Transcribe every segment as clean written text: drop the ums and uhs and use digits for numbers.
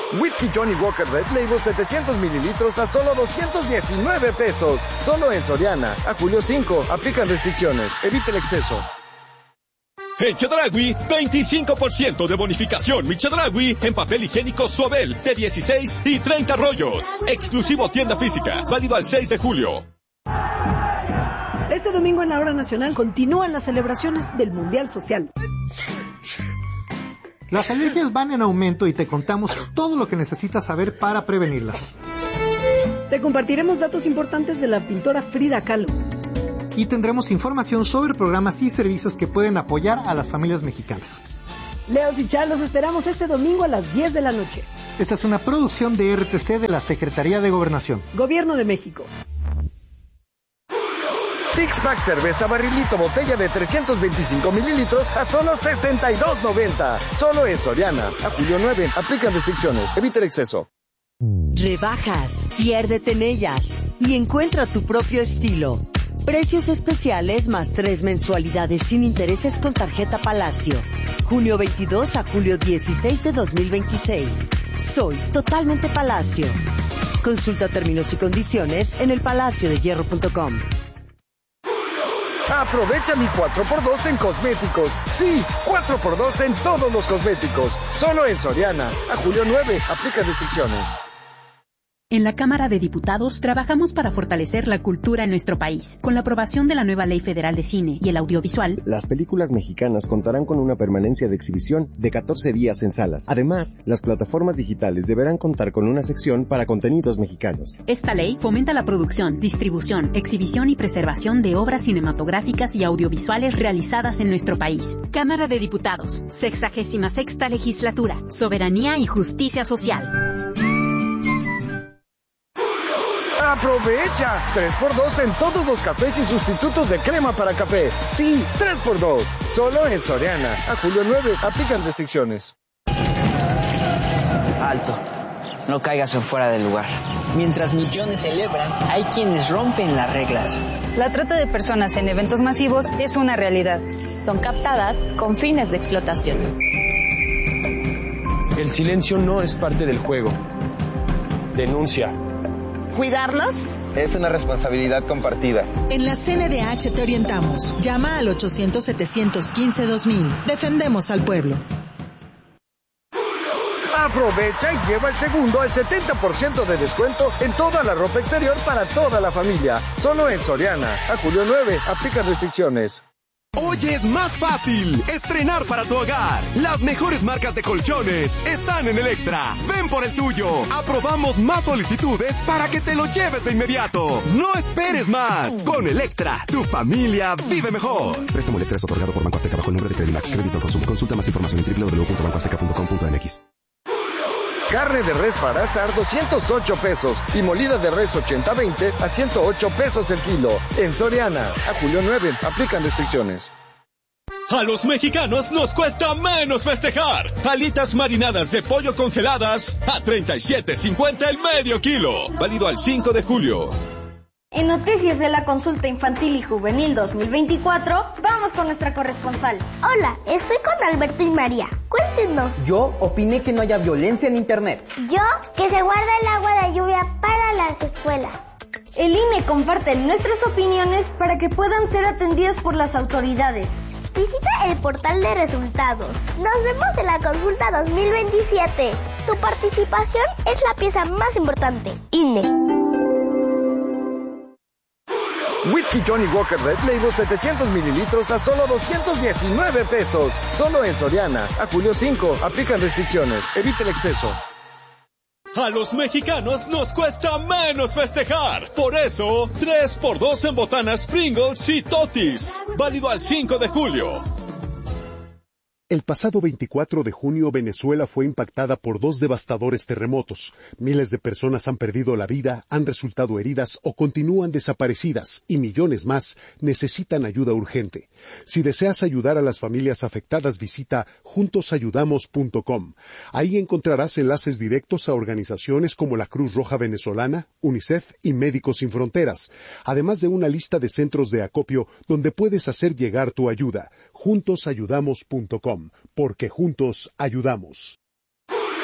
Whisky Johnny Walker Red Label 700 mililitros a solo 219 pesos. Solo en Soriana. A julio 5. Aplican restricciones. Evite el exceso. En Chedraui, 25% de bonificación Mi Chedraui en papel higiénico Suabel de 16 y 30 rollos. Exclusivo tienda física, válido al 6 de julio. Este domingo en la Hora Nacional continúan las celebraciones del Mundial Social. Las alergias van en aumento y te contamos todo lo que necesitas saber para prevenirlas. Te compartiremos datos importantes de la pintora Frida Kahlo. Y tendremos información sobre programas y servicios que pueden apoyar a las familias mexicanas. Leos y Char, los esperamos este domingo a las 10 de la noche. Esta es una producción de RTC de la Secretaría de Gobernación. Gobierno de México. Six Pack cerveza barrilito botella de 325 mililitros a solo $62.90. Solo en Soriana. A julio 9. Aplican restricciones. Evite el exceso. Rebajas, piérdete en ellas y encuentra tu propio estilo. Precios especiales más 3 mensualidades sin intereses con tarjeta Palacio. Junio 22 a julio 16 de 2026. Soy totalmente Palacio. Consulta términos y condiciones en elpalaciodehierro.com. Aprovecha mi 4x2 en cosméticos. Sí, 4x2 en todos los cosméticos. Solo en Soriana. A julio 9. Aplica restricciones. En la Cámara de Diputados trabajamos para fortalecer la cultura en nuestro país. Con la aprobación de la nueva Ley Federal de Cine y el Audiovisual, las películas mexicanas contarán con una permanencia de exhibición de 14 días en salas. Además, las plataformas digitales deberán contar con una sección para contenidos mexicanos. Esta ley fomenta la producción, distribución, exhibición y preservación de obras cinematográficas y audiovisuales realizadas en nuestro país. Cámara de Diputados, 66ª Legislatura, Soberanía y Justicia Social. ¡Aprovecha! 3x2 en todos los cafés y sustitutos de crema para café. Sí, 3x2. Solo en Soriana. A julio 9. Aplican restricciones. Alto. No caigas en fuera del lugar. Mientras millones celebran, hay quienes rompen las reglas. La trata de personas en eventos masivos es una realidad. Son captadas con fines de explotación. El silencio no es parte del juego. Denuncia. ¿Cuidarnos? Es una responsabilidad compartida. En la CNDH te orientamos. Llama al 800-715-2000. Defendemos al pueblo. Aprovecha y lleva el segundo al 70% de descuento en toda la ropa exterior para toda la familia. Solo en Soriana. A julio 9. Aplican restricciones. Hoy es más fácil estrenar para tu hogar. Las mejores marcas de colchones están en Electra. Ven por el tuyo. Aprobamos más solicitudes para que te lo lleves de inmediato. No esperes más. Con Electra, tu familia vive mejor. Préstamo Electra es otorgado por Banco Azteca bajo el nombre de Credimax. Crédito al consumo. Consulta más información en www.bancoazteca.com.mx. Carne de res para asar 208 pesos y molida de res 80-20 a 108 pesos el kilo. En Soriana. A julio 9. Aplican restricciones. A los mexicanos nos cuesta menos festejar. Alitas marinadas de pollo congeladas a $37.50 el medio kilo. Válido al 5 de julio. En Noticias de la Consulta Infantil y Juvenil 2024, vamos con nuestra corresponsal. Hola, estoy con Alberto y María. Cuéntenos. Yo opiné que no haya violencia en Internet. Yo, que se guarda el agua de lluvia para las escuelas. El INE comparte nuestras opiniones para que puedan ser atendidas por las autoridades. Visita el portal de resultados. Nos vemos en la consulta 2027. Tu participación es la pieza más importante. INE. Whisky Johnny Walker Red Label 700 mililitros a solo 219 pesos. Solo en Soriana. A julio 5. Aplican restricciones. Evite el exceso. A los mexicanos nos cuesta menos festejar. Por eso, 3x2 en botanas Pringles y Totis. Válido al 5 de julio. El pasado 24 de junio, Venezuela fue impactada por 2 devastadores terremotos. Miles de personas han perdido la vida, han resultado heridas o continúan desaparecidas, y millones más necesitan ayuda urgente. Si deseas ayudar a las familias afectadas, visita juntosayudamos.com. Ahí encontrarás enlaces directos a organizaciones como la Cruz Roja Venezolana, UNICEF y Médicos Sin Fronteras, además de una lista de centros de acopio donde puedes hacer llegar tu ayuda. Juntosayudamos.com. Porque juntos ayudamos.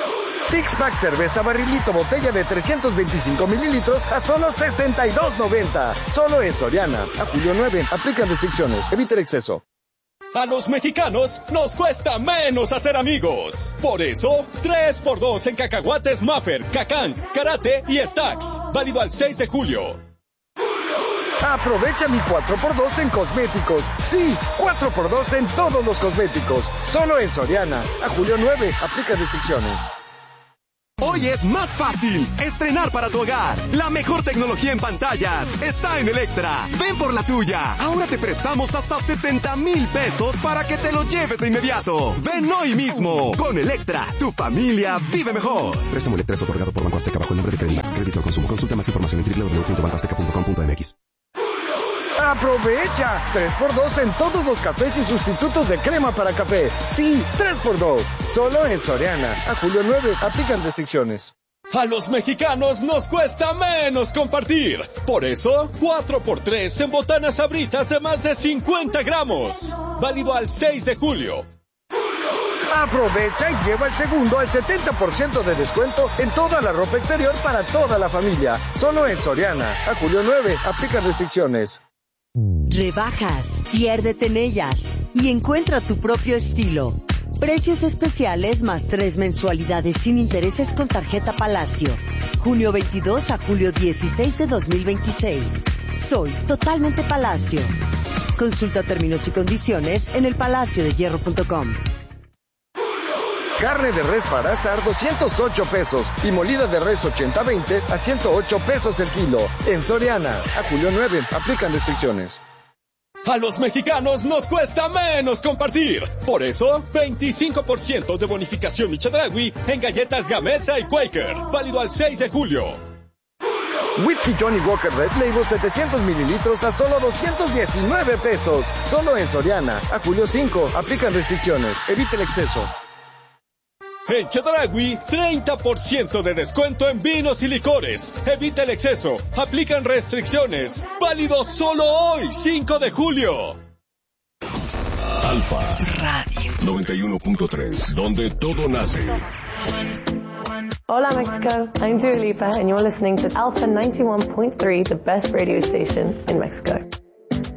Six Pack cerveza barrilito botella de 325 mililitros a solo $62.90. Solo en Soriana. A julio 9. Aplican restricciones. Evita el exceso. A los mexicanos nos cuesta menos hacer amigos. Por eso, 3x2 en cacahuates Maffer, Cacán, Karate y Stax. Válido al 6 de julio. Aprovecha mi 4x2 en cosméticos. Sí, 4x2 en todos los cosméticos. Solo en Soriana. A julio 9. Aplica restricciones. Hoy es más fácil estrenar para tu hogar. La mejor tecnología en pantallas está en Electra. Ven por la tuya. Ahora te prestamos hasta 70,000 pesos para que te lo lleves de inmediato. Ven hoy mismo. Con Electra, tu familia vive mejor. Préstamo Electra es otorgado por Banco Azteca bajo el nombre de Credimax. Crédito al consumo. Consulta más información en www.bancoazteca.com.mx. ¡Aprovecha! 3x2 en todos los cafés y sustitutos de crema para café. Sí, 3x2. Solo en Soriana. A julio 9. Aplican restricciones. A los mexicanos nos cuesta menos compartir. Por eso, 4x3 en botanas Sabritas de más de 50 gramos. Válido al 6 de julio. Aprovecha y lleva el segundo al 70% de descuento en toda la ropa exterior para toda la familia. Solo en Soriana. A julio 9. Aplican restricciones. Rebajas, piérdete en ellas y encuentra tu propio estilo. Precios especiales más 3 mensualidades sin intereses con tarjeta Palacio. Junio 22 a julio 16 de 2026. Soy totalmente Palacio. Consulta términos y condiciones en elpalaciodehierro.com. Carne de res para asar 208 pesos y molida de res 80-20 a 108 pesos el kilo. En Soriana. A julio 9. Aplican restricciones. A los mexicanos nos cuesta menos compartir. Por eso, 25% de bonificación Michedragui en galletas Gamesa y Quaker. Válido al 6 de julio. Whisky Johnny Walker Red Label 700 mililitros a solo 219 pesos. Solo en Soriana. A julio 5. Aplican restricciones. Evite el exceso. En Chedragui, 30% de descuento en vinos y licores. Evita el exceso. Aplican restricciones. Válido solo hoy, 5 de julio. Alfa Radio 91.3, donde todo nace. Hola Mexico, I'm Dua Lipa and you're listening to Alpha 91.3, the best radio station in Mexico.